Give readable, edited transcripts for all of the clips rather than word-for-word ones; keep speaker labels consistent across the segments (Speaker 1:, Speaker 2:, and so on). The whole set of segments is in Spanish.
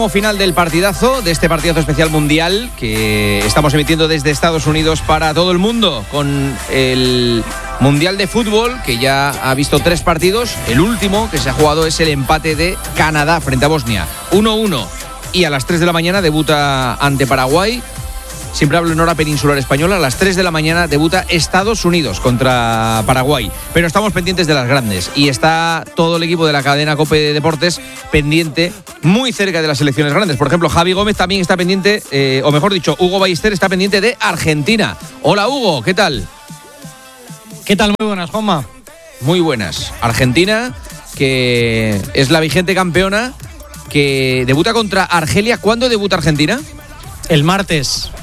Speaker 1: Final del partidazo, de este partidazo especial mundial que estamos emitiendo desde Estados Unidos para todo el mundo, con el Mundial de Fútbol que ya ha visto 3 partidos. El último que se ha jugado es el empate de Canadá frente a Bosnia, 1-1, y a las 3 de la mañana debuta ante Paraguay. Siempre hablo en hora peninsular española. A las 3 de la mañana debuta Estados Unidos contra Paraguay. Pero estamos pendientes de las grandes. Y está todo el equipo de la cadena COPE de Deportes pendiente, muy cerca de las selecciones grandes. Por ejemplo, Javi Gómez también está pendiente, o mejor dicho, Hugo Ballester está pendiente de Argentina. Hola, Hugo, ¿qué tal?
Speaker 2: ¿Qué tal? Muy buenas, Juanma.
Speaker 1: Muy buenas. Argentina, que es la vigente campeona, que debuta contra Argelia. ¿Cuándo debuta Argentina?
Speaker 2: El martes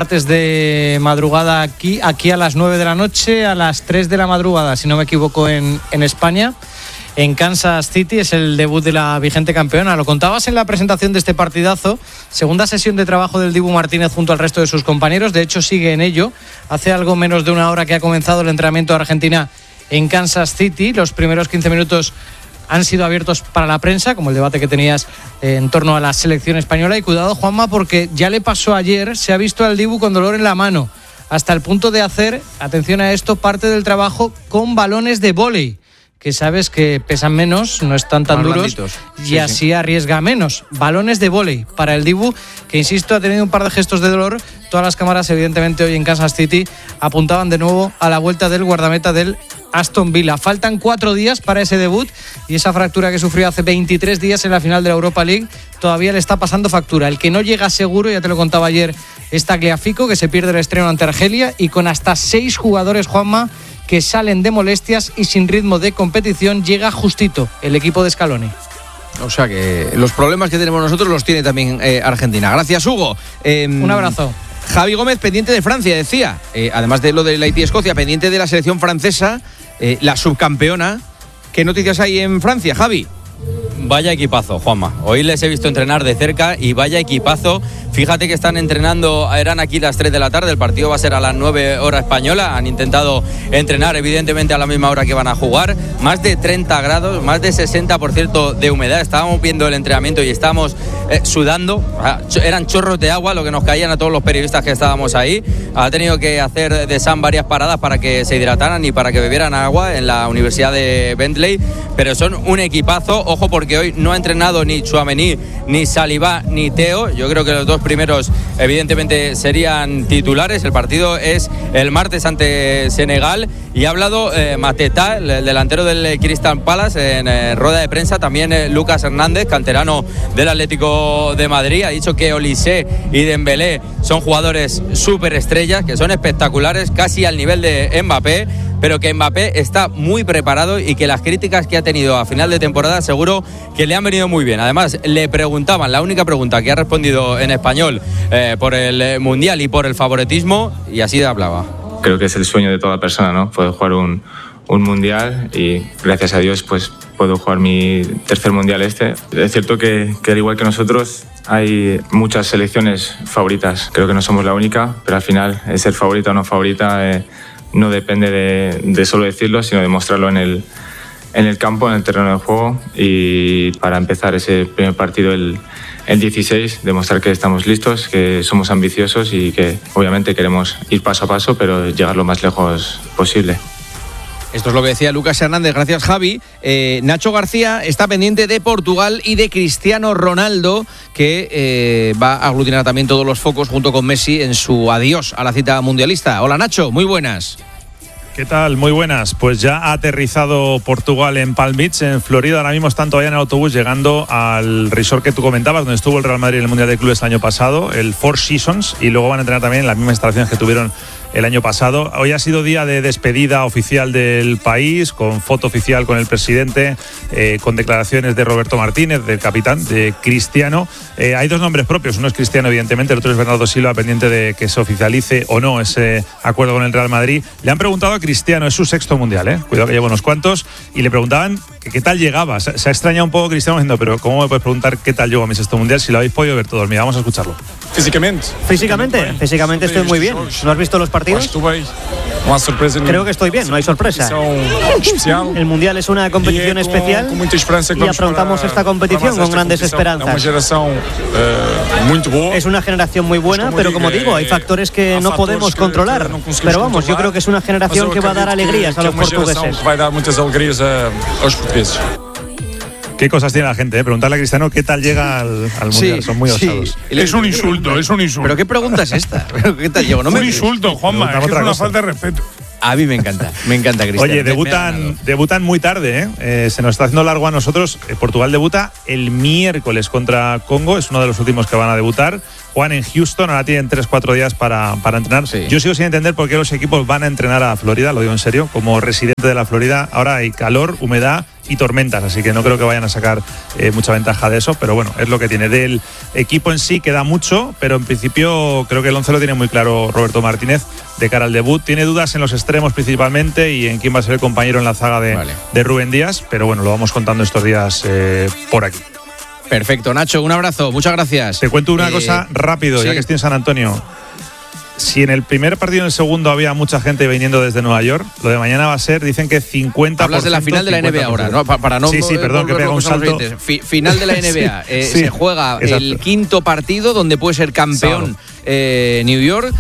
Speaker 2: de madrugada aquí a las 9 de la noche, a las 3 de la madrugada, si no me equivoco, en España, en Kansas City. Es el debut de la vigente campeona. Lo contabas en la presentación de este partidazo. Segunda sesión de trabajo del Dibu Martínez junto al resto de sus compañeros. De hecho, sigue en ello. Hace algo menos de una hora que ha comenzado el entrenamiento de Argentina en Kansas City. Los primeros 15 minutos han sido abiertos para la prensa, como el debate que tenías en torno a la selección española. Y cuidado, Juanma, porque ya le pasó ayer, se ha visto al Dibu con dolor en la mano, hasta el punto de hacer, atención a esto, parte del trabajo con balones de vóley, que sabes que pesan menos, no están tan duros, blanditos, y así arriesga menos. Balones de vóley para el Dibu, que insisto, ha tenido un par de gestos de dolor. Todas las cámaras, evidentemente, hoy en Kansas City apuntaban de nuevo a la vuelta del guardameta del Aston Villa. Faltan 4 días para ese debut, y esa fractura que sufrió hace 23 días en la final de la Europa League todavía le está pasando factura. El que no llega seguro, ya te lo contaba ayer, es Tagliafico, que se pierde el estreno ante Argelia, y con hasta 6 jugadores, Juanma, que salen de molestias y sin ritmo de competición, llega justito el equipo de Scaloni.
Speaker 1: O sea que los problemas que tenemos nosotros los tiene también Argentina. Gracias, Hugo.
Speaker 2: Un abrazo.
Speaker 1: Javi Gómez, pendiente de Francia, decía. Además de lo del Haití-Escocia, pendiente de la selección francesa, la subcampeona. ¿Qué noticias hay en Francia, Javi?
Speaker 3: Vaya equipazo, Juanma. Hoy les he visto entrenar de cerca y vaya equipazo. Fíjate que están entrenando, eran aquí las 3 de la tarde, el partido va a ser a las 9 hora española. Han intentado entrenar, evidentemente, a la misma hora que van a jugar. Más de 30 grados, más de 60% de humedad. Estábamos viendo el entrenamiento y estábamos sudando. Eran chorros de agua lo que nos caían a todos los periodistas que estábamos ahí. Ha tenido que hacer de Sam varias paradas para que se hidrataran y para que bebieran agua en la Universidad de Bentley. Pero son un equipazo. Ojo, porque hoy no ha entrenado ni Tchouaméni, ni Saliba, ni Theo. Yo creo que los dos primeros evidentemente serían titulares. El partido es el martes ante Senegal, y ha hablado Mateta, el delantero del Crystal Palace, en rueda de prensa. También Lucas Hernández, canterano del Atlético de Madrid, ha dicho que Olise y Dembélé son jugadores súper estrellas, que son espectaculares, casi al nivel de Mbappé, pero que Mbappé está muy preparado y que las críticas que ha tenido a final de temporada seguro que le han venido muy bien. Además, le preguntaban, la única pregunta que ha respondido en español, por el Mundial y por el favoritismo, y así hablaba.
Speaker 4: Creo que es el sueño de toda persona, ¿no? Poder jugar un Mundial, y gracias a Dios pues puedo jugar mi tercer Mundial este. Es cierto que al igual que nosotros hay muchas selecciones favoritas. Creo que no somos la única, pero al final ser favorita o no favorita no depende de solo decirlo, sino de mostrarlo en el campo, en el terreno de juego. Y para empezar ese primer partido el 16, demostrar que estamos listos, que somos ambiciosos y que obviamente queremos ir paso a paso, pero llegar lo más lejos posible.
Speaker 1: Esto es lo que decía Lucas Hernández. Gracias, Javi. Nacho García está pendiente de Portugal y de Cristiano Ronaldo, que va a aglutinar también todos los focos junto con Messi en su adiós a la cita mundialista. Hola, Nacho, muy buenas.
Speaker 5: ¿Qué tal? Muy buenas. Pues ya ha aterrizado Portugal en Palm Beach, en Florida. Ahora mismo están todavía en el autobús llegando al resort que tú comentabas, donde estuvo el Real Madrid en el Mundial de Clubes el año pasado, el Four Seasons, y luego van a entrenar también en las mismas instalaciones que tuvieron el año pasado. Hoy ha sido día de despedida oficial del país, con foto oficial con el presidente, con declaraciones de Roberto Martínez, del capitán, de Cristiano. Hay 2 nombres propios, uno es Cristiano, evidentemente, el otro es Bernardo Silva, pendiente de que se oficialice o no ese acuerdo con el Real Madrid. Le han preguntado a Cristiano, es su 6º Mundial, cuidado que lleva unos cuantos, y le preguntaban que qué tal llegaba. Se ha extrañado un poco Cristiano diciendo, pero ¿cómo me puedes preguntar qué tal llegó a mi 6º Mundial si lo habéis podido ver todos? Mira, vamos a escucharlo.
Speaker 6: Físicamente estoy muy bien. ¿No has visto los partidos? Creo que estoy bien, no hay sorpresa. El Mundial es una competición especial y afrontamos esta competición con grandes esperanzas. Es una generación muy buena, pero como digo, hay factores que no podemos controlar. Pero vamos, yo creo que es una generación que va a dar alegrías a los portugueses.
Speaker 5: Qué cosas tiene la gente, ¿eh? Preguntarle a Cristiano qué tal llega al Mundial.
Speaker 1: Sí,
Speaker 5: son muy osados.
Speaker 1: Sí.
Speaker 7: Es un insulto.
Speaker 1: ¿Pero qué pregunta es esta? ¿Qué tal llego?
Speaker 7: Un insulto, Juanma, es una falta de respeto.
Speaker 1: A mí me encanta Cristiano.
Speaker 5: Oye, debutan muy tarde, ¿eh? Se nos está haciendo largo a nosotros. Portugal debuta el miércoles contra Congo, es uno de los últimos que van a debutar. Juegan en Houston, ahora tienen 3-4 días para entrenar.
Speaker 1: Sí.
Speaker 5: Yo sigo sin entender por qué los equipos van a entrenar a Florida, lo digo en serio. Como residente de la Florida, ahora hay calor, humedad y tormentas, así que no creo que vayan a sacar mucha ventaja de eso, pero bueno, es lo que tiene. Del equipo en sí queda mucho, pero en principio creo que el 11 lo tiene muy claro Roberto Martínez de cara al debut. Tiene dudas en los extremos principalmente y en quién va a ser el compañero en la zaga de Rubén Díaz, pero bueno, lo vamos contando estos días por aquí.
Speaker 1: Perfecto, Nacho, un abrazo, muchas gracias.
Speaker 5: Te cuento una cosa rápido,
Speaker 1: sí.
Speaker 5: Ya que estoy en San Antonio. Si en el primer partido y en el segundo había mucha gente viniendo desde Nueva York, lo de mañana va a ser, dicen que 50%.
Speaker 1: Hablas de la final de la NBA ahora, ¿no? Para no.
Speaker 5: Sí, perdón, que pega un salto.
Speaker 1: Final de la NBA. Sí, se juega el quinto partido, donde puede ser campeón New York.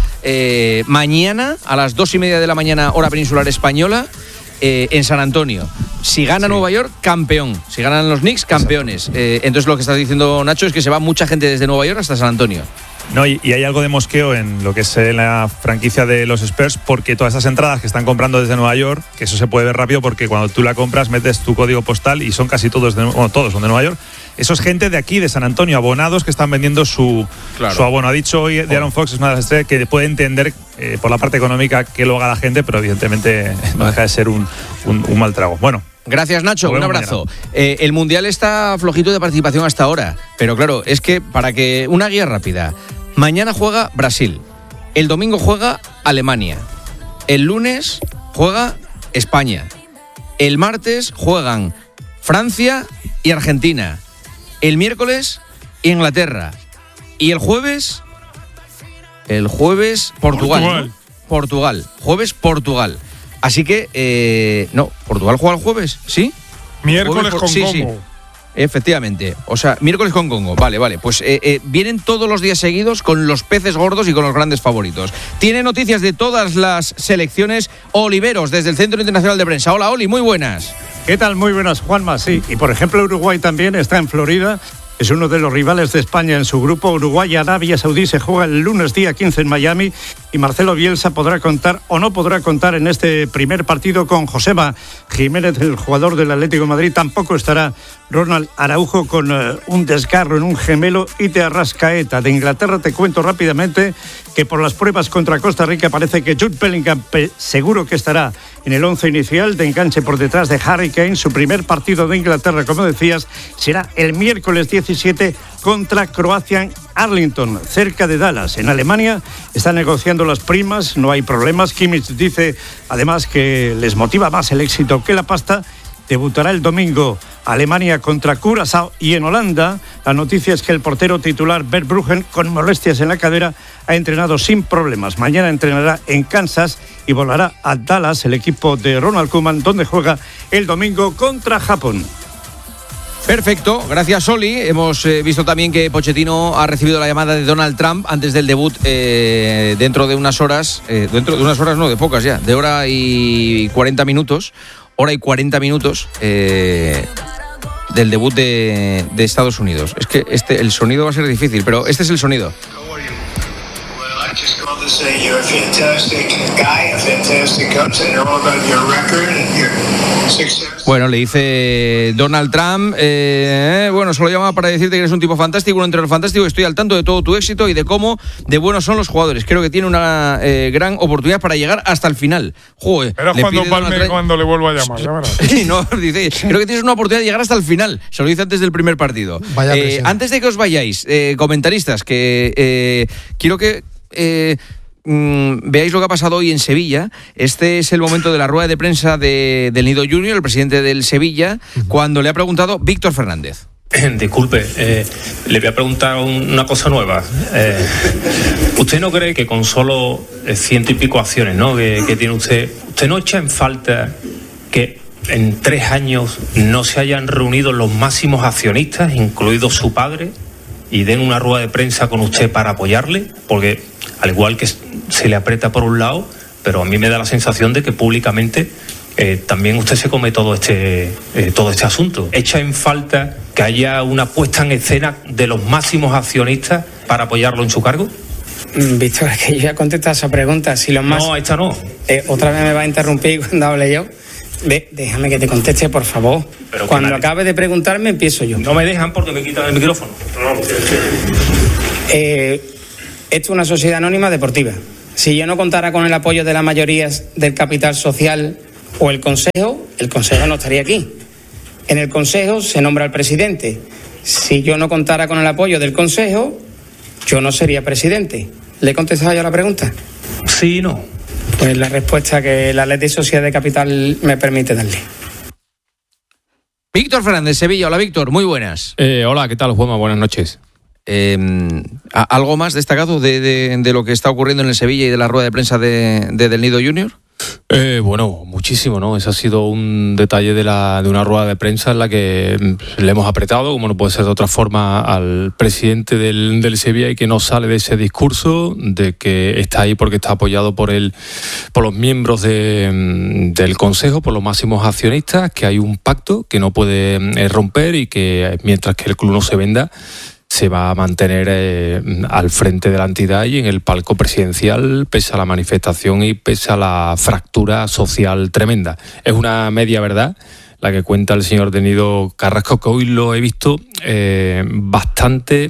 Speaker 1: Mañana, a las 2:30 de la mañana, hora peninsular española. En San Antonio. Si gana Nueva York, campeón. Si ganan los Knicks, campeones. Entonces lo que está diciendo Nacho es que se va mucha gente desde Nueva York hasta San Antonio.
Speaker 5: No, y hay algo de mosqueo en lo que es la franquicia de los Spurs, porque todas esas entradas que están comprando desde Nueva York, que eso se puede ver rápido porque cuando tú la compras metes tu código postal y son casi todos todos son de Nueva York. Eso es gente de aquí, de San Antonio, abonados que están vendiendo su abono. Ha dicho hoy de Aaron Fox, es una de las estrellas que puede entender por la parte económica que lo haga la gente, pero evidentemente no deja de ser un mal trago. Bueno.
Speaker 1: Gracias, Nacho. Un abrazo. El Mundial está flojito de participación hasta ahora, pero claro, es que para que una guía rápida. Mañana juega Brasil, el domingo juega Alemania, el lunes juega España, el martes juegan Francia y Argentina, el miércoles Inglaterra y el jueves Portugal. Portugal. Jueves Portugal. Así que, Portugal juega el jueves, ¿sí?
Speaker 7: Miércoles con Congo.
Speaker 1: Sí. Efectivamente, o sea, miércoles con Congo, vale, pues vienen todos los días seguidos con los peces gordos y con los grandes favoritos. Tiene noticias de todas las selecciones Oliveros desde el Centro Internacional de Prensa. Hola, Oli, muy buenas.
Speaker 8: ¿Qué tal? Muy buenas, Juanma, sí. Y por ejemplo, Uruguay también está en Florida. Es uno de los rivales de España en su grupo. Uruguay y Arabia Saudí se juega el lunes día 15 en Miami y Marcelo Bielsa podrá contar o no podrá contar en este primer partido con Joseba Jiménez, el jugador del Atlético de Madrid. Tampoco estará Ronald Araujo con un desgarro en un gemelo y de Arrascaeta. De Inglaterra te cuento rápidamente que por las pruebas contra Costa Rica parece que Jude Bellingham seguro que estará en el 11 inicial de enganche por detrás de Harry Kane. Su primer partido de Inglaterra, como decías, será el miércoles 17 contra Croacia en Arlington, cerca de Dallas. En Alemania están negociando las primas, no hay problemas. Kimmich dice además que les motiva más el éxito que la pasta. Debutará el domingo Alemania contra Curazao y en Holanda la noticia es que el portero titular Bert Bruggen, con molestias en la cadera, ha entrenado sin problemas. Mañana entrenará en Kansas y volará a Dallas, el equipo de Ronald Koeman, donde juega el domingo contra Japón.
Speaker 1: Perfecto, gracias, Oli. Hemos visto también que Pochettino ha recibido la llamada de Donald Trump antes del debut dentro de unas horas, no, de pocas ya, de hora y 40 minutos del debut de Estados Unidos. Es que el sonido va a ser difícil, pero este es el sonido. Bueno, le dice Donald Trump, solo llamaba para decirte que eres un tipo fantástico, un entrenador fantástico, estoy al tanto de todo tu éxito y de cómo de buenos son los jugadores. Creo que tiene una gran oportunidad para llegar hasta el final. Joder,
Speaker 7: pero cuando palme cuando le vuelvo a llamar, ya verás.
Speaker 1: No, dice, creo que tienes una oportunidad de llegar hasta el final. Se lo dice antes del primer partido. Antes de que os vayáis, comentaristas, que quiero que veáis lo que ha pasado hoy en Sevilla. Este es el momento de la rueda de prensa del Nido Junior, el presidente del Sevilla, cuando le ha preguntado Víctor Fernández.
Speaker 9: Disculpe, le voy a preguntar una cosa nueva. ¿Usted no cree que con solo 100 y pico acciones, ¿no?, que tiene usted no echa en falta que en 3 años no se hayan reunido los máximos accionistas, incluido su padre, y den una rueda de prensa con usted para apoyarle? Porque al igual que se le aprieta por un lado, pero a mí me da la sensación de que públicamente también usted se come todo este asunto. ¿Echa en falta que haya una puesta en escena de los máximos accionistas para apoyarlo en su cargo?
Speaker 10: Víctor, es que yo ya contesté a esa pregunta. Si los más...
Speaker 9: No, esta no.
Speaker 10: Otra vez me va a interrumpir cuando hable yo. Déjame que te conteste, por favor. Pero cuando acabe de preguntarme, empiezo yo.
Speaker 9: No me dejan porque me quitan el micrófono.
Speaker 10: Esto es una sociedad anónima deportiva. Si yo no contara con el apoyo de la mayoría del capital social o el consejo no estaría aquí. En el consejo se nombra al presidente. Si yo no contara con el apoyo del consejo, yo no sería presidente. ¿Le he contestado ya la pregunta?
Speaker 9: Sí y no.
Speaker 10: Pues la respuesta que la ley de sociedad de capital me permite darle.
Speaker 1: Víctor Fernández, Sevilla. Hola, Víctor, muy buenas.
Speaker 11: Hola, ¿qué tal, Juanma? Buenas noches.
Speaker 1: ¿Algo más destacado de lo que está ocurriendo en el Sevilla y de la rueda de prensa de Del Nido Junior?
Speaker 11: Bueno, muchísimo, ¿no? Ese ha sido un detalle de una rueda de prensa en la que le hemos apretado, como no puede ser de otra forma, al presidente del Sevilla, y que no sale de ese discurso de que está ahí porque está apoyado por los miembros del Consejo, por los máximos accionistas, que hay un pacto que no puede romper y que mientras que el club no se venda, se va a mantener al frente de la entidad y en el palco presidencial, pese a la manifestación y pese a la fractura social tremenda. Es una media verdad la que cuenta el señor Del Nido Carrasco, que hoy lo he visto bastante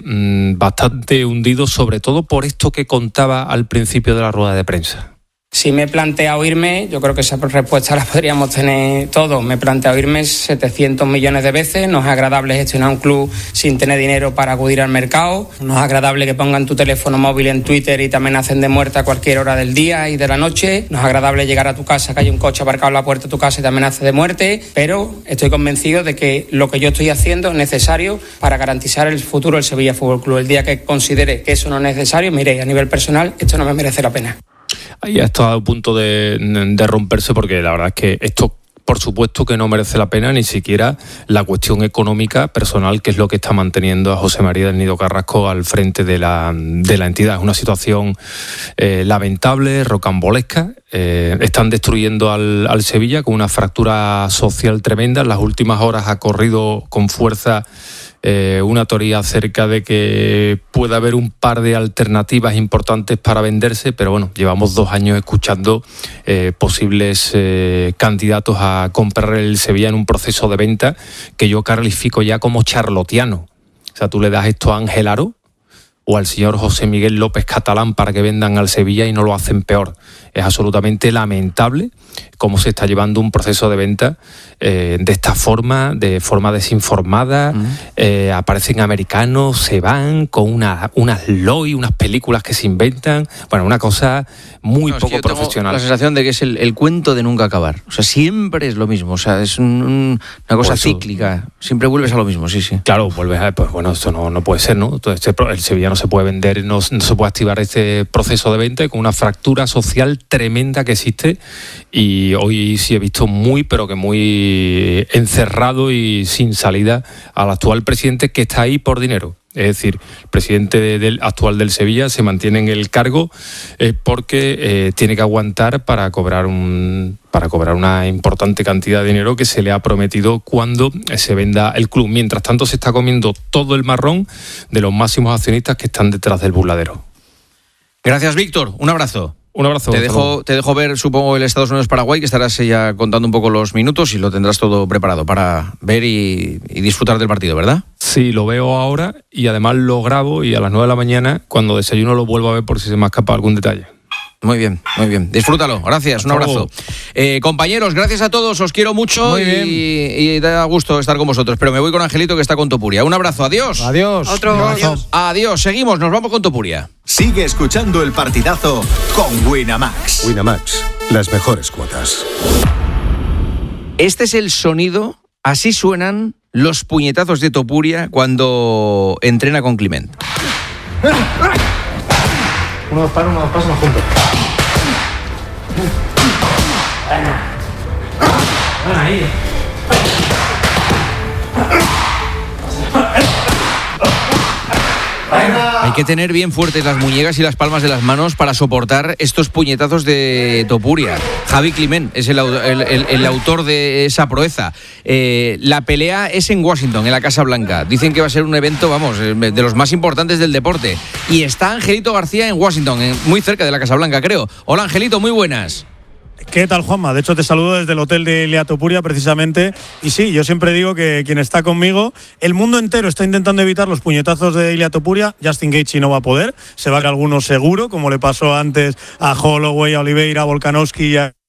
Speaker 11: hundido, sobre todo por esto que contaba al principio de la rueda de prensa.
Speaker 10: Si me he planteado irme, yo creo que esa respuesta la podríamos tener todos. Me he planteado irme 700 millones de veces. No es agradable gestionar un club sin tener dinero para acudir al mercado. No es agradable que pongan tu teléfono móvil en Twitter y te amenacen de muerte a cualquier hora del día y de la noche. No es agradable llegar a tu casa, que hay un coche aparcado en la puerta de tu casa y te amenace de muerte. Pero estoy convencido de que lo que yo estoy haciendo es necesario para garantizar el futuro del Sevilla Fútbol Club. El día que considere que eso no es necesario, mire, a nivel personal, esto no me merece la pena.
Speaker 11: Ahí ha estado a punto de romperse, porque la verdad es que esto, por supuesto que no merece la pena, ni siquiera la cuestión económica personal, que es lo que está manteniendo a José María Del Nido Carrasco al frente de la entidad. Es una situación lamentable, rocambolesca. Están destruyendo al Sevilla con una fractura social tremenda. En las últimas horas ha corrido con fuerza una teoría acerca de que puede haber un par de alternativas importantes para venderse, pero bueno, llevamos 2 años escuchando posibles candidatos a comprar el Sevilla en un proceso de venta que yo califico ya como charlotiano. O sea, tú le das esto a Ángel Aro o al señor José Miguel López Catalán para que vendan al Sevilla y no lo hacen peor. Es absolutamente lamentable cómo se está llevando un proceso de venta de esta forma, de forma desinformada. Aparecen americanos, se van con unas LOI, unas películas que se inventan. Bueno, una cosa muy poco profesional.
Speaker 1: Tengo la sensación de que es el cuento de nunca acabar. O sea, siempre es lo mismo. O sea, es una cosa cíclica. Siempre vuelves a lo mismo, sí.
Speaker 11: Claro, vuelves a... Pues bueno, esto no puede ser, ¿no? Entonces, el Sevilla no se puede vender, no se puede activar este proceso de venta con una fractura social tremenda que existe, y hoy sí he visto pero que muy encerrado y sin salida al actual presidente, que está ahí por dinero. Es decir, el presidente actual del Sevilla se mantiene en el cargo porque tiene que aguantar para cobrar una importante cantidad de dinero que se le ha prometido cuando se venda el club. Mientras tanto, se está comiendo todo el marrón de los máximos accionistas que están detrás del burladero.
Speaker 1: Gracias, Víctor. Un abrazo.
Speaker 11: Un abrazo.
Speaker 1: Te dejo ver, supongo, el Estados Unidos-Paraguay, que estarás ya contando un poco los minutos y lo tendrás todo preparado para ver y disfrutar del partido, ¿verdad?
Speaker 11: Sí, lo veo ahora y además lo grabo, y a las 9 de la mañana, cuando desayuno, lo vuelvo a ver por si se me escapa algún detalle.
Speaker 1: Muy bien. Disfrútalo. Gracias, un abrazo. Compañeros, gracias a todos, os quiero mucho y da gusto estar con vosotros. Pero me voy con Angelito, que está con Topuria. Un abrazo, adiós.
Speaker 2: Adiós.
Speaker 1: Adiós, seguimos, nos vamos con Topuria.
Speaker 12: Sigue escuchando el partidazo con Winamax.
Speaker 13: Winamax, las mejores cuotas.
Speaker 1: Este es el sonido, así suenan los puñetazos de Topuria cuando entrena con Climent.
Speaker 2: Uno, dos pasos, más juntos. Ahí.
Speaker 1: Hay que tener bien fuertes las muñecas y las palmas de las manos para soportar estos puñetazos de Topuria. Javi Climent es el autor de esa proeza. La pelea es en Washington, en la Casa Blanca. Dicen que va a ser un evento, vamos, de los más importantes del deporte. Y está Angelito García en Washington, muy cerca de la Casa Blanca, creo. Hola, Angelito, muy buenas.
Speaker 13: ¿Qué tal, Juanma? De hecho, te saludo desde el hotel de Ilia Topuria, precisamente. Y sí, yo siempre digo que quien está conmigo, el mundo entero está intentando evitar los puñetazos de Ilia Topuria. Justin Gaethje no va a poder. Se va a ir alguno seguro, como le pasó antes a Holloway, a Oliveira, a Volkanovski y a...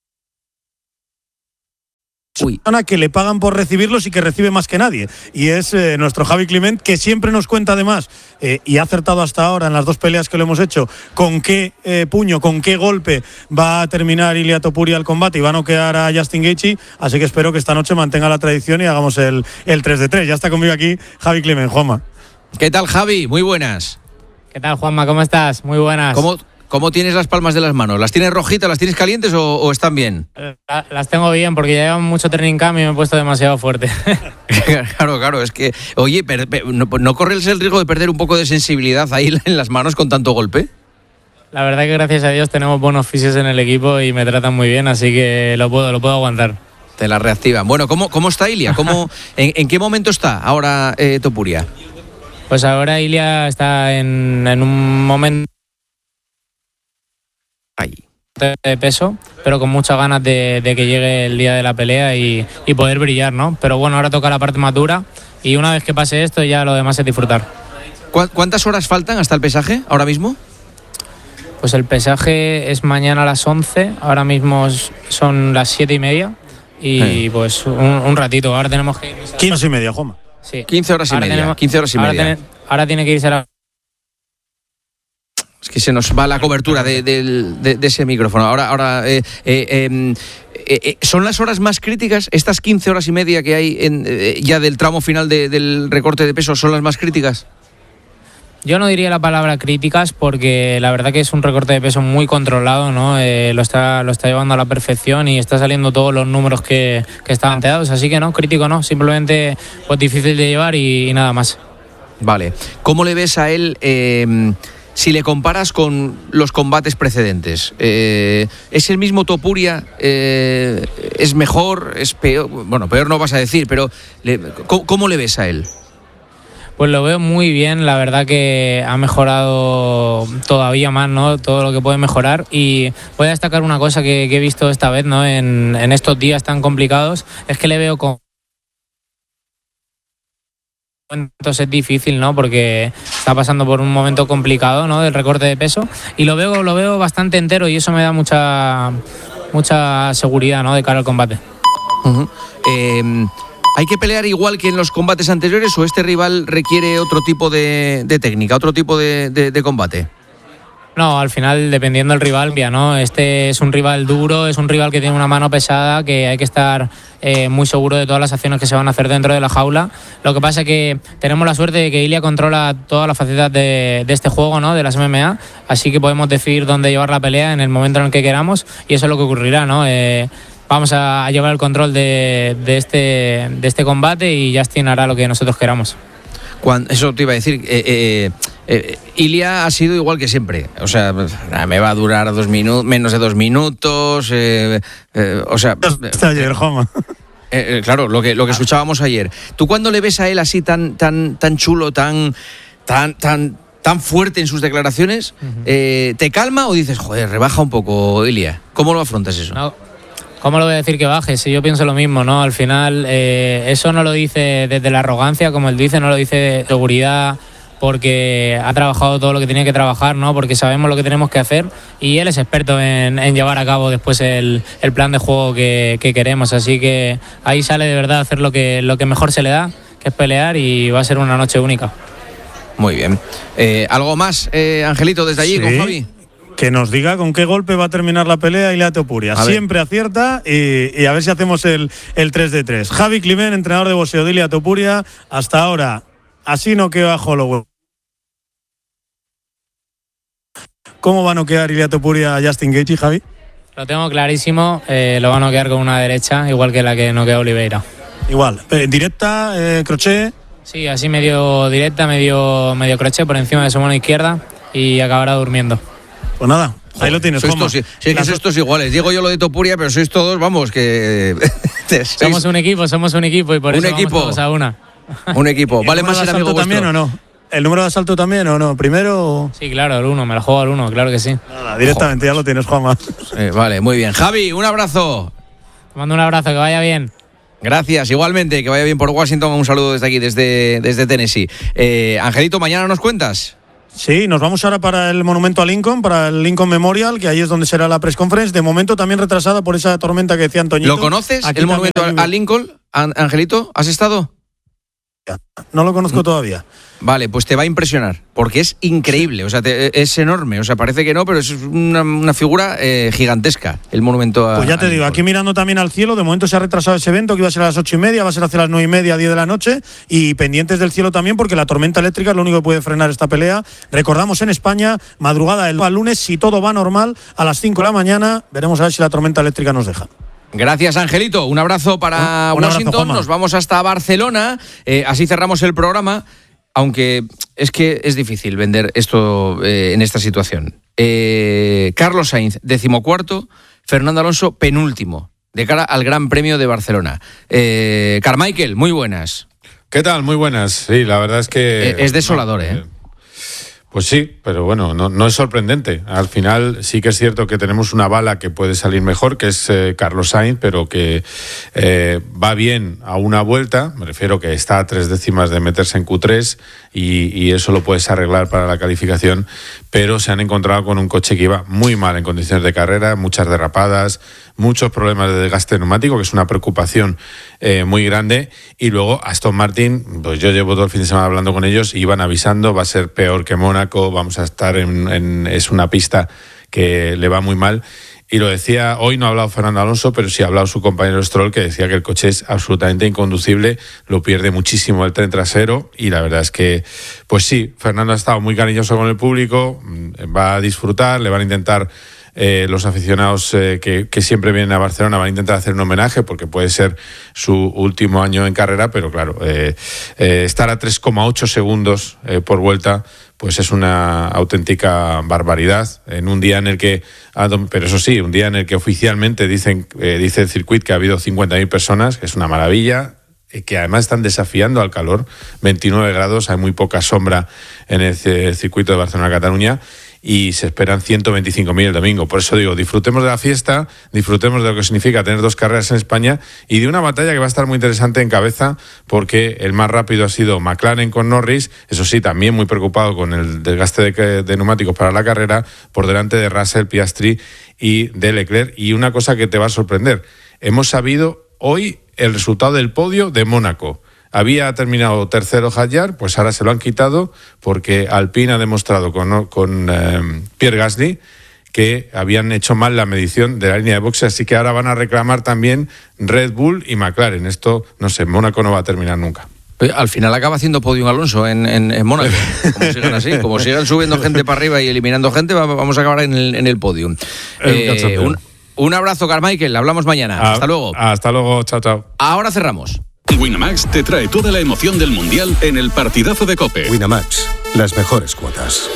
Speaker 13: Una que le pagan por recibirlos y que recibe más que nadie, y es nuestro Javi Climent, que siempre nos cuenta además y ha acertado hasta ahora en las dos peleas que lo hemos hecho con qué puño, con qué golpe va a terminar Ilia Topuria el combate y va a noquear a Justin Gaethje, así que espero que esta noche mantenga la tradición y hagamos el 3 de 3. Ya está conmigo aquí Javi Climent. Juanma.
Speaker 1: ¿Qué tal, Javi? Muy buenas.
Speaker 2: ¿Qué tal, Juanma? ¿Cómo estás? Muy buenas.
Speaker 1: ¿Cómo tienes las palmas de las manos? ¿Las tienes rojitas, las tienes calientes o están bien?
Speaker 2: Las tengo bien porque ya llevo mucho training camp y me he puesto demasiado fuerte.
Speaker 1: Claro, es que, oye, ¿no corres el riesgo de perder un poco de sensibilidad ahí en las manos con tanto golpe?
Speaker 2: La verdad que gracias a Dios tenemos buenos fisios en el equipo y me tratan muy bien, así que lo puedo aguantar.
Speaker 1: Te la reactivan. Bueno, ¿cómo está Ilia? ¿En qué momento está ahora Topuria?
Speaker 2: Pues ahora Ilia está en un momento de peso, pero con muchas ganas de que llegue el día de la pelea y poder brillar, ¿no? Pero bueno, ahora toca la parte más dura y una vez que pase esto ya lo demás es disfrutar.
Speaker 1: ¿Cuántas horas faltan hasta el pesaje ahora mismo?
Speaker 2: Pues el pesaje es mañana a las 11, ahora mismo son las 7:30 y pues un ratito, ahora tenemos que...
Speaker 13: 15 y media, Juanma.
Speaker 2: Sí.
Speaker 1: 15 horas y media. 15 horas y media.
Speaker 2: Ahora tiene que irse a la...
Speaker 1: Es que se nos va la cobertura de ese micrófono. Ahora ¿son las horas más críticas? ¿Estas 15 horas y media que hay ya del tramo final del recorte de peso son las más críticas?
Speaker 2: Yo no diría la palabra críticas porque la verdad que es un recorte de peso muy controlado, ¿no? Lo está llevando a la perfección y está saliendo todos los números que estaban planteados. Así que no, crítico no, simplemente pues difícil de llevar y nada más.
Speaker 1: Vale. ¿Cómo le ves a él... si le comparas con los combates precedentes, ¿es el mismo Topuria? ¿Es mejor? ¿Es peor? Bueno, peor no vas a decir, pero ¿cómo le ves a él?
Speaker 2: Pues lo veo muy bien, la verdad que ha mejorado todavía más, ¿no? Todo lo que puede mejorar, y voy a destacar una cosa que he visto esta vez, ¿no? En estos días tan complicados, es que le veo con... Entonces es difícil, ¿no? Porque está pasando por un momento complicado, ¿no? Del recorte de peso, y lo veo bastante entero y eso me da mucha seguridad, ¿no? De cara al combate.
Speaker 1: Uh-huh. ¿Hay que pelear igual que en los combates anteriores o este rival requiere otro tipo de técnica, otro tipo de combate?
Speaker 2: No, al final, dependiendo del rival, ¿no? Este es un rival duro, es un rival que tiene una mano pesada, que hay que estar muy seguro de todas las acciones que se van a hacer dentro de la jaula. Lo que pasa es que tenemos la suerte de que Ilia controla todas las facetas de este juego, ¿no? De las MMA, así que podemos decidir dónde llevar la pelea en el momento en el que queramos, y eso es lo que ocurrirá, ¿no? Vamos a llevar el control de este combate y Justin hará lo que nosotros queramos.
Speaker 1: Eso te iba a decir, Ilia ha sido igual que siempre, o sea, me va a durar menos de 2 minutos, o sea...
Speaker 13: Hasta ayer, Juanma.
Speaker 1: Claro, lo que escuchábamos ayer. ¿Tú cuando le ves a él así tan chulo, tan fuerte en sus declaraciones, te calma o dices, joder, rebaja un poco, Ilia? ¿Cómo lo afrontas eso?
Speaker 2: No. ¿Cómo le voy a decir que baje? Si yo pienso lo mismo, ¿no? Al final, eso no lo dice desde la arrogancia, como él dice, no lo dice de seguridad, porque ha trabajado todo lo que tenía que trabajar, ¿no? Porque sabemos lo que tenemos que hacer y él es experto en llevar a cabo después el plan de juego que queremos. Así que ahí sale de verdad a hacer lo que mejor se le da, que es pelear, y va a ser una noche única.
Speaker 1: Muy bien. ¿Algo más, Angelito, desde allí con Javi?
Speaker 13: Que nos diga con qué golpe va a terminar la pelea Ilia Topuria. Siempre acierta y a ver si hacemos el 3-3. Javi Climent, entrenador de boxeo de Ilia Topuria. Hasta ahora, así noquea a Holloway. ¿Cómo va a noquear Ilia Topuria a Justin Gaethje, Javi?
Speaker 2: Lo tengo clarísimo, lo va a noquear con una derecha, igual que la que noqueó Oliveira.
Speaker 13: Igual, directa, crochet.
Speaker 2: Sí, así medio directa, medio crochet por encima de su mano izquierda y acabará durmiendo.
Speaker 13: Pues nada, ahí lo tienes, Juanma.
Speaker 1: Sí, es que sois todos iguales. Digo yo lo de Topuria, pero sois todos, vamos, que...
Speaker 2: Somos un equipo y por eso vamos todos a una.
Speaker 1: Un equipo. ¿Vale más el amigo
Speaker 13: también
Speaker 1: vuestro?
Speaker 13: o no? ¿El número de asalto también o no? ¿Primero?
Speaker 2: Sí, claro, el 1, me la juego al 1, claro que sí.
Speaker 13: Nada, directamente, ya lo tienes, Juanma.
Speaker 1: Vale, muy bien. Javi, un abrazo.
Speaker 2: Te mando un abrazo, que vaya bien.
Speaker 1: Gracias, igualmente, que vaya bien por Washington. Un saludo desde aquí, desde Tennessee. Angelito, ¿mañana nos cuentas?
Speaker 13: Sí, nos vamos ahora para el monumento a Lincoln, para el Lincoln Memorial, que ahí es donde será la press conference. De momento también retrasada por esa tormenta que decía Antoñito.
Speaker 1: ¿Lo conoces, el monumento a Lincoln? Angelito, ¿has estado?
Speaker 13: No lo conozco todavía.
Speaker 1: Vale, pues te va a impresionar, porque es increíble, o sea, es enorme, o sea, parece que no, pero es una figura gigantesca, el monumento a...
Speaker 13: Pues ya te digo, aquí mirando también al cielo, de momento se ha retrasado ese evento, que iba a ser a las 8:30, va a ser hacia las 9:30, 10 de la noche, y pendientes del cielo también, porque la tormenta eléctrica es lo único que puede frenar esta pelea. Recordamos, en España, madrugada del lunes, si todo va normal, a las 5 de la mañana, veremos a ver si la tormenta eléctrica nos deja.
Speaker 1: Gracias, Angelito. Un abrazo para Washington. Abrazo, nos vamos hasta Barcelona. Así cerramos el programa, aunque es que es difícil vender esto en esta situación. Carlos Sainz, 14º, Fernando Alonso, penúltimo, de cara al Gran Premio de Barcelona. Carmichael, muy buenas.
Speaker 14: ¿Qué tal? Muy buenas. Sí, la verdad es que...
Speaker 1: es desolador,
Speaker 14: Pues sí, pero bueno, no es sorprendente. Al final sí que es cierto que tenemos una bala que puede salir mejor, que es Carlos Sainz, pero que va bien a una vuelta. Me refiero que está a 3 décimas de meterse en Q3 y eso lo puedes arreglar para la calificación, pero se han encontrado con un coche que iba muy mal en condiciones de carrera, muchas derrapadas, muchos problemas de desgaste neumático, que es una preocupación muy grande. Y luego Aston Martin, pues yo llevo todo el fin de semana hablando con ellos y iban avisando, va a ser peor que Mónaco, vamos a estar es una pista que le va muy mal. Y lo decía, hoy no ha hablado Fernando Alonso, pero sí ha hablado su compañero Stroll, que decía que el coche es absolutamente inconducible, lo pierde muchísimo el tren trasero, y la verdad es que, pues sí, Fernando ha estado muy cariñoso con el público, va a disfrutar, le van a intentar... los aficionados que siempre vienen a Barcelona van a intentar hacer un homenaje porque puede ser su último año en carrera, pero claro, estar a 3,8 segundos por vuelta pues es una auténtica barbaridad en un día en el que, pero eso sí, un día en el que oficialmente dice el circuito que ha habido 50.000 personas, que es una maravilla, que además están desafiando al calor, 29 grados, hay muy poca sombra en el circuito de Barcelona-Cataluña, y se esperan 125.000 el domingo. Por eso digo, disfrutemos de la fiesta, disfrutemos de lo que significa tener 2 carreras en España y de una batalla que va a estar muy interesante en cabeza, porque el más rápido ha sido McLaren con Norris, eso sí, también muy preocupado con el desgaste de neumáticos para la carrera, por delante de Russell, Piastri y de Leclerc. Y una cosa que te va a sorprender, hemos sabido hoy el resultado del podio de Mónaco. Había terminado tercero Hadjar, pues ahora se lo han quitado porque Alpine ha demostrado con Pierre Gasly que habían hecho mal la medición de la línea de boxe, así que ahora van a reclamar también Red Bull y McLaren. Esto, no sé, Mónaco no va a terminar nunca.
Speaker 1: Al final acaba haciendo podio Alonso en Mónaco. Como sigan así, como sigan subiendo gente para arriba y eliminando gente, vamos a acabar en el podio. Un abrazo, Carmichael, hablamos mañana. Hasta luego.
Speaker 14: Hasta luego, chao, chao.
Speaker 1: Ahora cerramos.
Speaker 15: Winamax te trae toda la emoción del Mundial en el partidazo de COPE.
Speaker 16: Winamax, las mejores cuotas.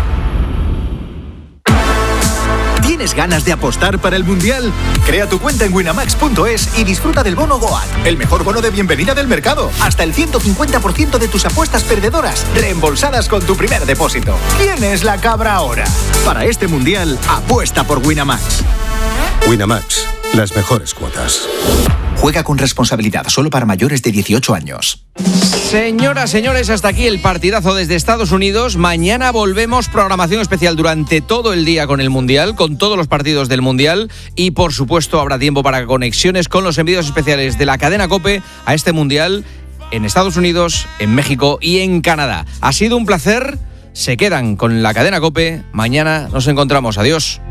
Speaker 12: ¿Tienes ganas de apostar para el Mundial? Crea tu cuenta en winamax.es y disfruta del bono Goat, el mejor bono de bienvenida del mercado. Hasta el 150% de tus apuestas perdedoras reembolsadas con tu primer depósito. ¿Quién es la cabra ahora? Para este Mundial, apuesta por Winamax.
Speaker 16: Winamax, las mejores cuotas.
Speaker 12: Juega con responsabilidad, solo para mayores de 18 años.
Speaker 1: Señoras, señores, hasta aquí el partidazo desde Estados Unidos. Mañana volvemos, programación especial durante todo el día con el Mundial, con todos los partidos del Mundial, y por supuesto habrá tiempo para conexiones con los envíos especiales de la cadena COPE a este Mundial en Estados Unidos, en México y en Canadá. Ha sido un placer. se quedan con la cadena COPE. Mañana nos encontramos. Adiós.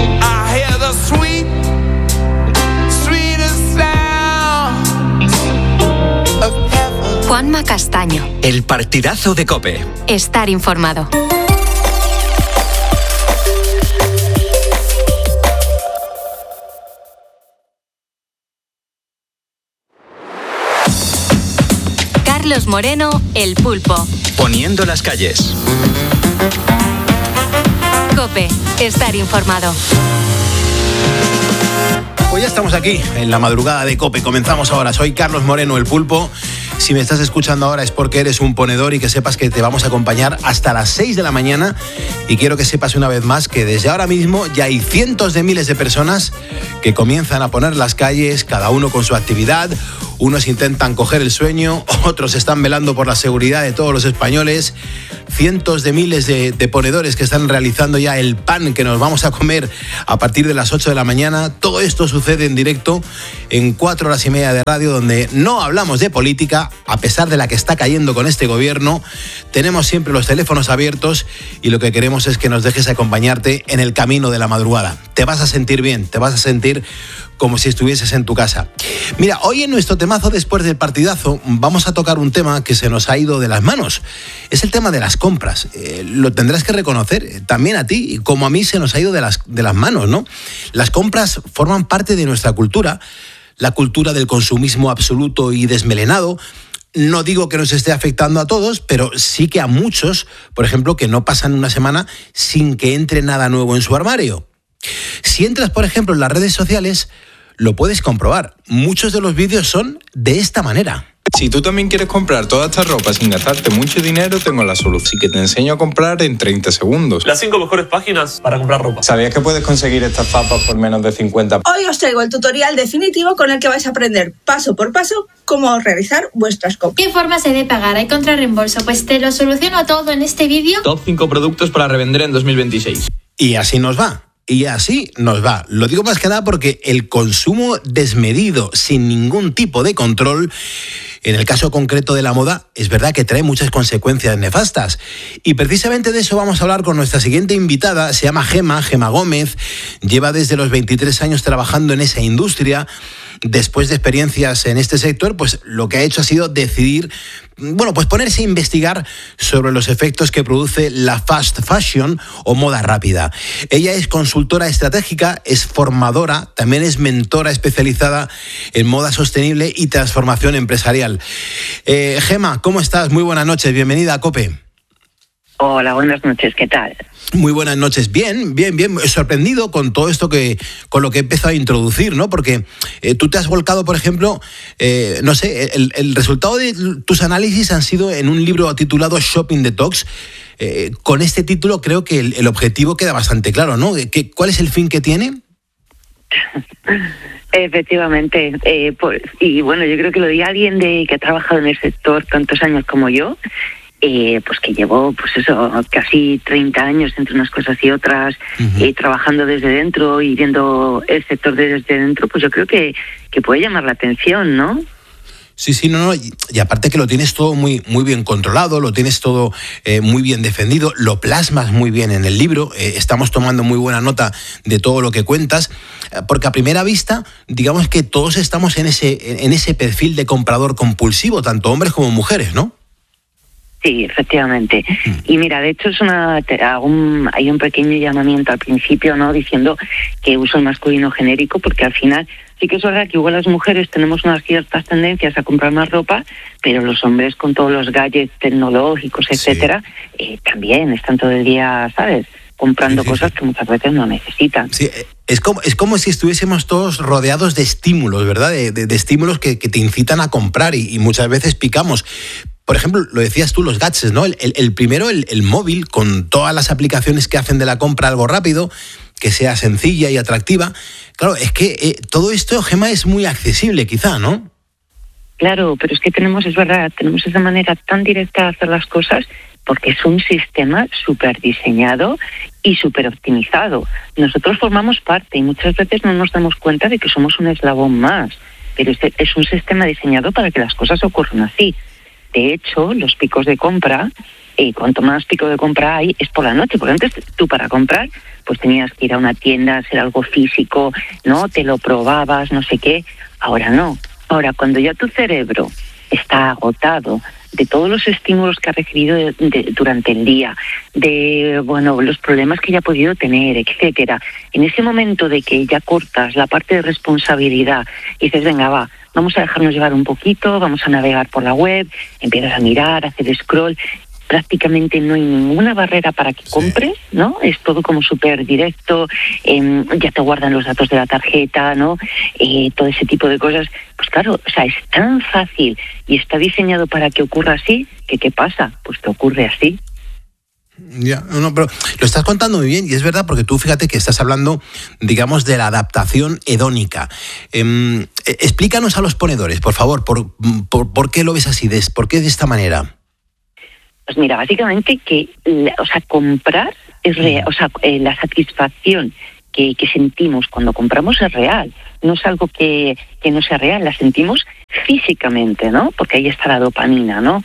Speaker 17: Juanma Castaño.
Speaker 18: El partidazo de COPE.
Speaker 17: Estar informado. Carlos Moreno, El Pulpo.
Speaker 18: Poniendo las calles.
Speaker 17: COPE. Estar informado.
Speaker 19: Pues ya estamos aquí, en la madrugada de COPE. Comenzamos ahora. Soy Carlos Moreno, El Pulpo. Si me estás escuchando ahora es porque eres un ponedor y que sepas que te vamos a acompañar hasta las 6 de la mañana. Y quiero que sepas una vez más que desde ahora mismo ya hay cientos de miles de personas que comienzan a poner las calles, cada uno con su actividad. Unos intentan coger el sueño, otros están velando por la seguridad de todos los españoles. Cientos de miles de ponedores que están realizando ya el pan que nos vamos a comer a partir de las 8 de la mañana. Todo esto sucede en directo en 4 horas y media de radio, donde no hablamos de política, a pesar de la que está cayendo con este gobierno. Tenemos siempre los teléfonos abiertos y lo que queremos es que nos dejes acompañarte en el camino de la madrugada. Te vas a sentir bien, te vas a sentir como si estuvieses en tu casa. Mira, hoy en nuestro temazo después del partidazo vamos a tocar un tema que se nos ha ido de las manos. Es el tema de las compras. Lo tendrás que reconocer, también a ti, como a mí se nos ha ido de las manos, ¿no? Las compras forman parte de nuestra cultura, la cultura del consumismo absoluto y desmelenado. No digo que nos esté afectando a todos, pero sí que a muchos, por ejemplo, que no pasan una semana sin que entre nada nuevo en su armario. Si entras, por ejemplo, en las redes sociales, lo puedes comprobar. Muchos de los vídeos son de esta manera.
Speaker 20: Si tú también quieres comprar toda esta ropa sin gastarte mucho dinero, tengo la solución que te enseño a comprar en 30 segundos.
Speaker 21: Las 5 mejores páginas para comprar ropa.
Speaker 20: ¿Sabías que puedes conseguir estas zapas por menos de 50?
Speaker 22: Hoy os traigo el tutorial definitivo con el que vais a aprender paso por paso cómo realizar vuestras compras.
Speaker 23: ¿Qué forma se de pagar? ¿Hay contrarreembolso? Pues te lo soluciono todo en este vídeo.
Speaker 20: Top 5 productos para revender en 2026.
Speaker 19: Y así nos va. Y así nos va. Lo digo más que nada porque el consumo desmedido, sin ningún tipo de control, en el caso concreto de la moda, es verdad que trae muchas consecuencias nefastas. Y precisamente de eso vamos a hablar con nuestra siguiente invitada. Se llama Gema Gómez. Lleva desde los 23 años trabajando en esa industria. Después de experiencias en este sector, pues lo que ha hecho ha sido decidir, pues ponerse a investigar sobre los efectos que produce la fast fashion o moda rápida. Ella es consultora estratégica, es formadora, también es mentora especializada en moda sostenible y transformación empresarial. Gema, ¿cómo estás? Muy buenas noches, bienvenida a COPE.
Speaker 24: Hola, buenas noches, ¿qué tal?
Speaker 19: Muy buenas noches. Bien. Sorprendido con todo esto con lo que he empezado a introducir, ¿no? Porque tú te has volcado, por ejemplo, el resultado de tus análisis han sido en un libro titulado Shopping Detox. Con este título creo que el objetivo queda bastante claro, ¿no? ¿Cuál es el fin que tiene?
Speaker 24: Efectivamente. Y bueno, yo creo que lo di a alguien que ha trabajado en el sector tantos años como yo. Pues que llevó casi 30 años entre unas cosas y otras, trabajando desde dentro y viendo el sector desde dentro, pues yo creo que puede llamar la atención, ¿no?
Speaker 19: Sí, no, y aparte que lo tienes todo muy, muy bien controlado, lo tienes todo muy bien defendido, lo plasmas muy bien en el libro, estamos tomando muy buena nota de todo lo que cuentas, porque a primera vista, digamos que todos estamos en ese perfil de comprador compulsivo, tanto hombres como mujeres, ¿no?
Speaker 24: Sí, efectivamente. Y mira, de hecho hay un pequeño llamamiento al principio, ¿no? Diciendo que uso el masculino genérico, porque al final sí que es verdad que igual las mujeres tenemos unas ciertas tendencias a comprar más ropa, pero los hombres con todos los gadgets tecnológicos, etcétera, también están todo el día, ¿sabes?, comprando cosas que muchas veces no necesitan.
Speaker 19: Sí, es como si estuviésemos todos rodeados de estímulos, ¿verdad? De estímulos que te incitan a comprar y muchas veces picamos. Por ejemplo, lo decías tú, los gadgets, ¿no? El primero, el móvil, con todas las aplicaciones que hacen de la compra algo rápido, que sea sencilla y atractiva. Claro, es que todo esto, Gema, es muy accesible quizá, ¿no?
Speaker 24: Claro, pero es que tenemos esa manera tan directa de hacer las cosas porque es un sistema súper diseñado y súper optimizado. Nosotros formamos parte y muchas veces no nos damos cuenta de que somos un eslabón más, pero es un sistema diseñado para que las cosas ocurran así. De hecho, los picos de compra cuanto más pico de compra hay, es por la noche, porque antes tú para comprar pues tenías que ir a una tienda, hacer algo físico, ¿no? Te lo probabas, no sé qué. Ahora no. Ahora, cuando ya tu cerebro está agotado de todos los estímulos que ha recibido durante el día, de los problemas que ya ha podido tener, etcétera, en ese momento de que ya cortas la parte de responsabilidad y dices, venga, vamos a dejarnos llevar un poquito, vamos a navegar por la web, empiezas a mirar, a hacer scroll, prácticamente no hay ninguna barrera para que compres, ¿no? Es todo como súper directo, ya te guardan los datos de la tarjeta, ¿no? Todo ese tipo de cosas. Pues claro, o sea, es tan fácil y está diseñado para que ocurra así, que ¿qué pasa? Pues te ocurre así.
Speaker 19: Ya, no, pero lo estás contando muy bien y es verdad porque tú fíjate que estás hablando, digamos, de la adaptación hedónica. Explícanos a los ponedores, por favor, ¿por qué lo ves así? ¿Por qué de esta manera?
Speaker 24: Pues mira, básicamente que, comprar es real, la satisfacción que sentimos cuando compramos es real. No es algo que no sea real, la sentimos físicamente, ¿no? Porque ahí está la dopamina, ¿no?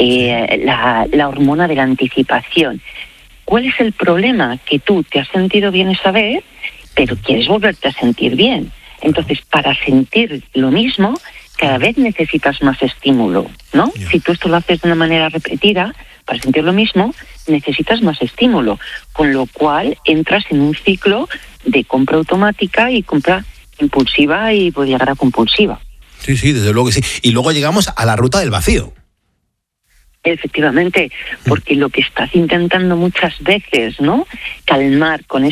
Speaker 24: La hormona de la anticipación. ¿Cuál es el problema? Que tú te has sentido bien esa vez, pero quieres volverte a sentir bien. Entonces, para sentir lo mismo, cada vez necesitas más estímulo, ¿no? Si tú esto lo haces de una manera repetida, para sentir lo mismo, necesitas más estímulo, con lo cual entras en un ciclo de compra automática y compra impulsiva y puede llegar a compulsiva.
Speaker 19: Sí, desde luego que sí. Y luego llegamos a la ruta del vacío.
Speaker 24: Efectivamente, porque lo que estás intentando muchas veces, ¿no?, calmar con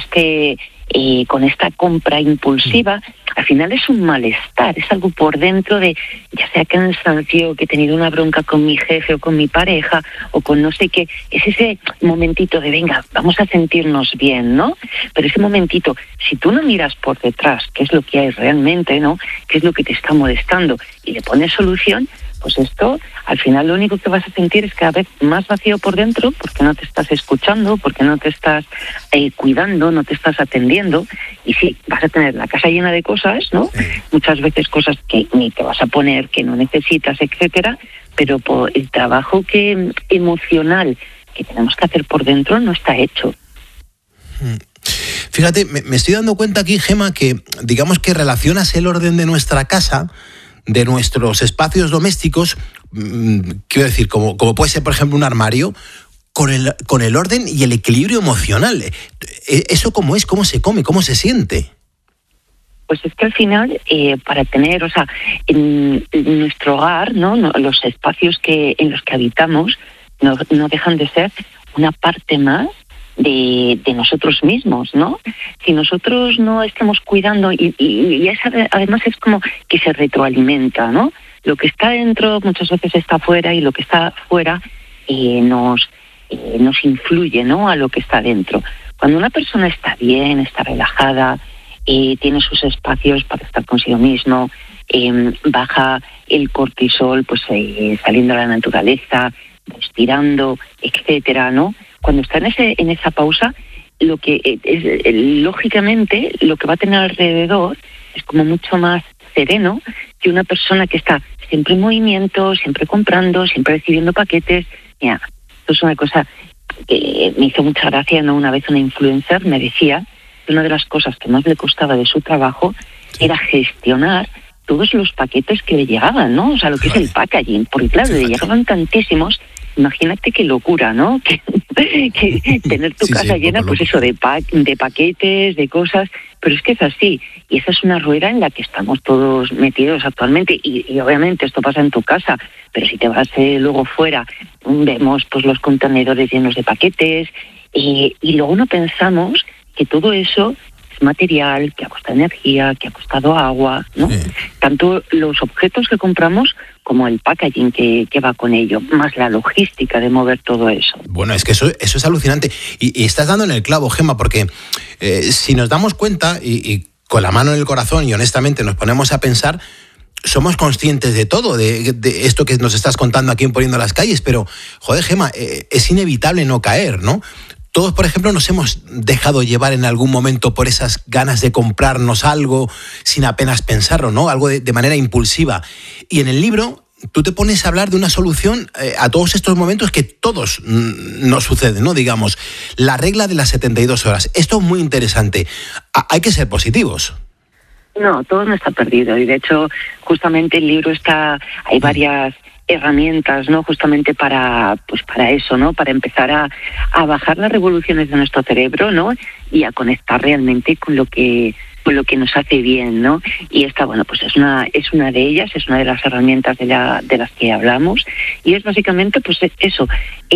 Speaker 24: esta compra impulsiva, al final es un malestar, es algo por dentro de, ya sea cansancio, que he tenido una bronca con mi jefe o con mi pareja o con no sé qué, es ese momentito de venga, vamos a sentirnos bien, ¿no? Pero ese momentito, si tú no miras por detrás qué es lo que hay realmente, ¿no?, qué es lo que te está molestando y le pones solución, pues esto, al final lo único que vas a sentir es cada vez más vacío por dentro, porque no te estás escuchando, porque no te estás cuidando, no te estás atendiendo, y sí, vas a tener la casa llena de cosas, ¿no? Muchas veces cosas que ni te vas a poner, que no necesitas, etcétera, pero por el trabajo emocional que tenemos que hacer por dentro no está hecho.
Speaker 19: Fíjate, me estoy dando cuenta aquí, Gema, que digamos que relacionas el orden de nuestra casa, de nuestros espacios domésticos, quiero decir, como puede ser, por ejemplo, un armario, con el orden y el equilibrio emocional. ¿Eso cómo es? ¿Cómo se come? ¿Cómo se siente?
Speaker 24: Pues es que al final, para tener, en nuestro hogar, ¿no?, los espacios en los que habitamos no dejan de ser una parte más de nosotros mismos, ¿no? Si nosotros no estamos cuidando y esa, además es como que se retroalimenta, ¿no? Lo que está dentro muchas veces está fuera y lo que está fuera nos influye, ¿no?, a lo que está dentro. Cuando una persona está bien, está relajada, tiene sus espacios para estar consigo mismo, baja el cortisol, pues saliendo a la naturaleza, respirando, etcétera, ¿no? Cuando está en esa pausa, lo que lógicamente lo que va a tener alrededor es como mucho más sereno que una persona que está siempre en movimiento, siempre comprando, siempre recibiendo paquetes. Mira, esto es una cosa que me hizo mucha gracia, ¿no? Una vez una influencer me decía que una de las cosas que más le costaba de su trabajo era gestionar todos los paquetes que le llegaban, ¿no? O sea, lo que es el packaging, porque claro, le llegaban tantísimos. Imagínate qué locura, ¿no? Que tener tu casa llena, pues eso, de paquetes, de cosas, pero es que es así, y esa es una rueda en la que estamos todos metidos actualmente, y obviamente esto pasa en tu casa, pero si te vas luego fuera, vemos pues los contenedores llenos de paquetes, y luego no pensamos que todo eso es material, que ha costado energía, que ha costado agua, ¿no? Tanto los objetos que compramos como el packaging que va con ello, más la logística de mover todo eso.
Speaker 19: Bueno, es que eso es alucinante. Y estás dando en el clavo, Gema, porque si nos damos cuenta y con la mano en el corazón y honestamente nos ponemos a pensar, somos conscientes de todo, de esto que nos estás contando aquí en Poniendo las Calles, pero, joder, Gema, es inevitable no caer, ¿no? Todos, por ejemplo, nos hemos dejado llevar en algún momento por esas ganas de comprarnos algo sin apenas pensarlo, ¿no? Algo de manera impulsiva. Y en el libro tú te pones a hablar de una solución a todos estos momentos que todos nos suceden, ¿no? Digamos, la regla de las 72 horas. Esto es muy interesante. Hay que ser positivos.
Speaker 24: No, todo no está perdido. Y de hecho, justamente el libro hay varias herramientas, ¿no? Justamente para eso, ¿no? Para empezar a bajar las revoluciones de nuestro cerebro, ¿no? Y a conectar realmente con lo que nos hace bien, ¿no? Y esta, bueno, pues es una de ellas, es una de las herramientas de las que hablamos, y es básicamente, pues eso,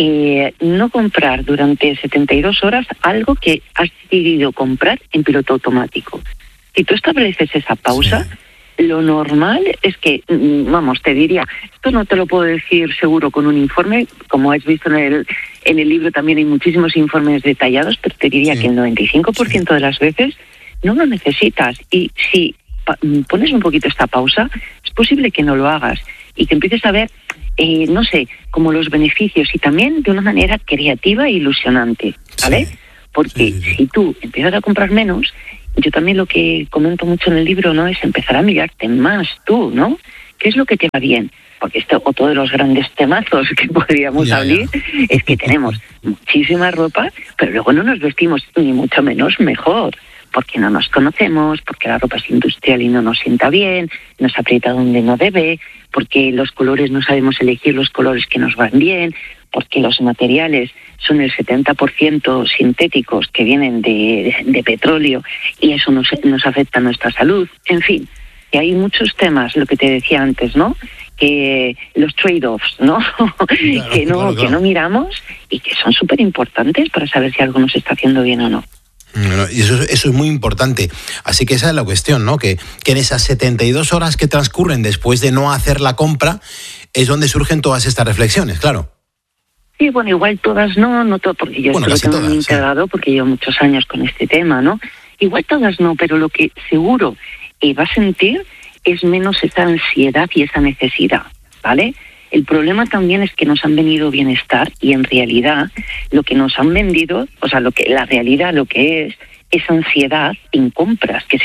Speaker 24: no comprar durante 72 horas algo que has decidido comprar en piloto automático. Si tú estableces esa pausa, lo normal es que, vamos, te diría, esto no te lo puedo decir seguro con un informe, como has visto en el libro también hay muchísimos informes detallados, pero te diría que el 95% de las veces no lo necesitas, y si pones un poquito esta pausa, es posible que no lo hagas y que empieces a ver, no sé, como los beneficios, y también de una manera creativa e ilusionante, ¿vale? Porque si tú empiezas a comprar menos, yo también lo que comento mucho en el libro, ¿no?, es empezar a mirarte más tú, ¿no? ¿Qué es lo que te va bien? Porque otro de los grandes temazos que podríamos hablar es que tenemos muchísima ropa, pero luego no nos vestimos ni mucho menos mejor, porque no nos conocemos, porque la ropa es industrial y no nos sienta bien, nos aprieta donde no debe, porque los colores no sabemos elegir los colores que nos van bien, porque los materiales son el 70% sintéticos que vienen de petróleo, y eso nos afecta a nuestra salud. En fin, que hay muchos temas, lo que te decía antes, ¿no?, que los trade-offs, ¿no? Que no miramos y que son súper importantes para saber si algo nos está haciendo bien o no.
Speaker 19: Y eso es muy importante. Así que esa es la cuestión, ¿no? Que en esas 72 horas que transcurren después de no hacer la compra es donde surgen todas estas reflexiones, claro.
Speaker 24: Sí, bueno, igual todas no todo, porque yo esto lo tengo muy integrado, porque llevo muchos años con este tema, ¿no? Igual todas no, pero lo que seguro va a sentir es menos esa ansiedad y esa necesidad, ¿vale? El problema también es que nos han vendido bienestar, y en realidad lo que nos han vendido, o sea, la realidad lo que es ansiedad en compras, que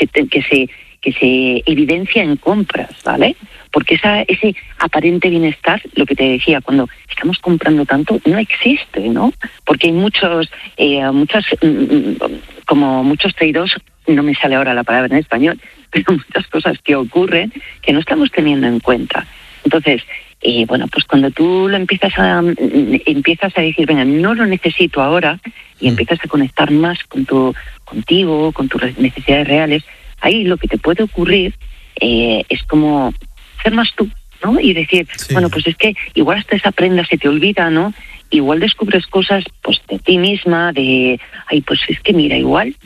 Speaker 24: se evidencia en compras, ¿vale? Porque ese aparente bienestar, lo que te decía, cuando estamos comprando tanto, no existe, ¿no? Porque hay muchos trade-offs, no me sale ahora la palabra en español, pero muchas cosas que ocurren que no estamos teniendo en cuenta. Entonces, bueno, pues cuando tú lo empiezas a decir, venga, no lo necesito ahora, y empiezas a conectar más contigo, con tus necesidades reales, ahí lo que te puede ocurrir es como ser más tú, ¿no? Y decir, bueno, pues es que igual hasta esa prenda se te olvida, ¿no? Igual descubres cosas, pues, de ti misma, pues es que mira, igual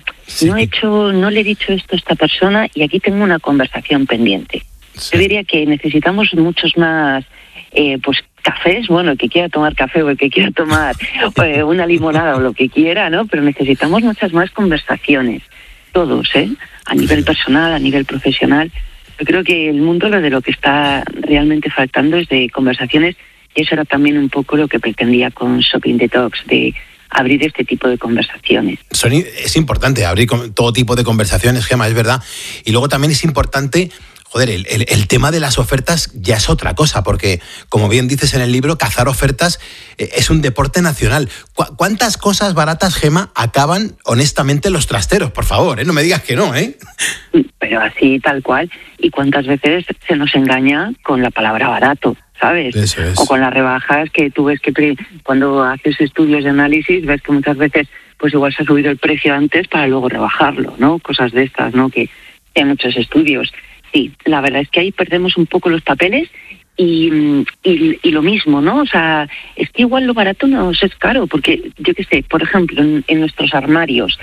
Speaker 24: no le he dicho esto a esta persona y aquí tengo una conversación pendiente. Yo diría que necesitamos muchos más, pues, cafés, bueno, el que quiera tomar café o el que quiera tomar una limonada o lo que quiera, ¿no? Pero necesitamos muchas más conversaciones, todos, a nivel personal, a nivel profesional. Yo creo que el mundo lo que está realmente faltando es de conversaciones, y eso era también un poco lo que pretendía con Shopping Detox, de abrir este tipo de conversaciones.
Speaker 19: Es importante abrir todo tipo de conversaciones, Gemma, es verdad. Y luego también es importante, el tema de las ofertas ya es otra cosa, porque, como bien dices en el libro, cazar ofertas es un deporte nacional. ¿Cuántas cosas baratas, Gemma, acaban honestamente en los trasteros? Por favor, no me digas que no, ¿eh?
Speaker 24: Pero así, tal cual. ¿Y cuántas veces se nos engaña con la palabra barato, sabes?
Speaker 19: Eso es.
Speaker 24: O con las rebajas, que tú ves que cuando haces estudios de análisis, ves que muchas veces pues igual se ha subido el precio antes para luego rebajarlo, ¿no? Cosas de estas, ¿no? Que hay muchos estudios. Sí, la verdad es que ahí perdemos un poco los papeles y lo mismo, ¿no? O sea, es que igual lo barato nos es caro, porque yo qué sé, por ejemplo, en nuestros armarios,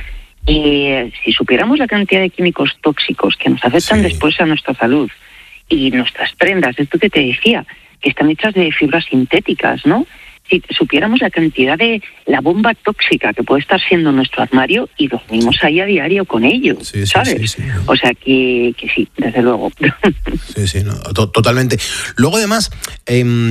Speaker 24: si supiéramos la cantidad de químicos tóxicos que nos afectan después a nuestra salud, y nuestras prendas, esto que te decía, que están hechas de fibras sintéticas, ¿no? Si supiéramos la cantidad de la bomba tóxica que puede estar siendo nuestro armario, y dormimos ahí a diario con ello, ¿sabes?
Speaker 19: Sí.
Speaker 24: O sea que sí, desde luego.
Speaker 19: Sí, no, totalmente. Luego, además,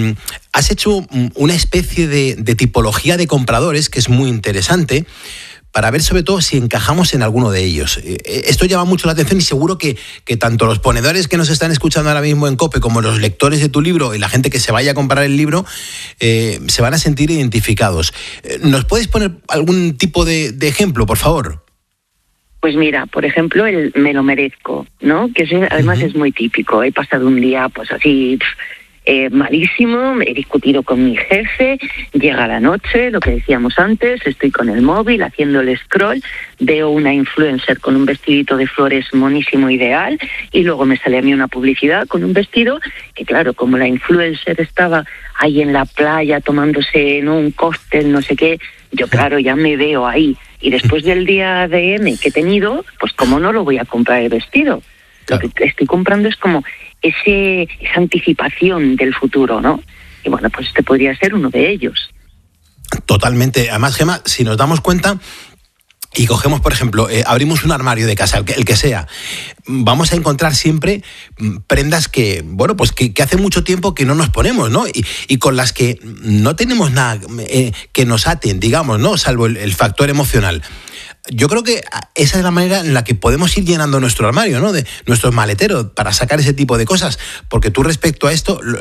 Speaker 19: has hecho una especie de tipología de compradores que es muy interesante, para ver sobre todo si encajamos en alguno de ellos. Esto llama mucho la atención y seguro que tanto los ponedores que nos están escuchando ahora mismo en COPE como los lectores de tu libro y la gente que se vaya a comprar el libro se van a sentir identificados. ¿Nos puedes poner algún tipo de ejemplo, por favor?
Speaker 24: Pues mira, por ejemplo, el me lo merezco, ¿no? Que eso además es muy típico. He pasado un día pues así malísimo, he discutido con mi jefe, llega la noche, lo que decíamos antes, estoy con el móvil haciendo el scroll, veo una influencer con un vestidito de flores monísimo ideal y luego me sale a mí una publicidad con un vestido que claro, como la influencer estaba ahí en la playa tomándose un cóctel, no sé qué, yo claro, ya me veo ahí. Y después del día de M que he tenido, pues como no lo voy a comprar el vestido. Claro. Lo que estoy comprando es como esa anticipación del futuro, ¿no? Y bueno, pues este podría ser uno de ellos.
Speaker 19: Totalmente. Además, Gemma, si nos damos cuenta y cogemos, por ejemplo, abrimos un armario de casa, el que sea, vamos a encontrar siempre prendas que, bueno, pues que hace mucho tiempo que no nos ponemos, ¿no? Y con las que no tenemos nada que nos aten, digamos, ¿no? Salvo el factor emocional. Yo creo que esa es la manera en la que podemos ir llenando nuestro armario, ¿no? De nuestros maleteros para sacar ese tipo de cosas. Porque tú respecto a esto,